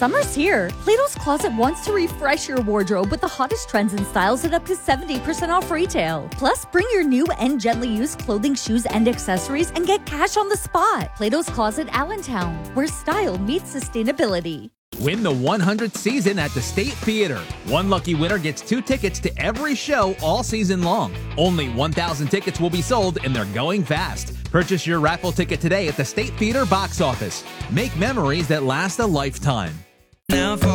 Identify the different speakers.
Speaker 1: Summer's here. Plato's Closet wants to refresh your wardrobe with the hottest trends and styles at up to 70% off retail. Plus, bring your new and gently used clothing, shoes, and accessories and get cash on the spot. Plato's Closet Allentown, where style meets sustainability.
Speaker 2: Win the 100th season at the State Theater. One lucky winner gets 2 tickets to every show all season long. Only 1,000 tickets will be sold, and they're going fast. Purchase your raffle ticket today at the State Theater box office. Make memories that last a lifetime.
Speaker 3: Now for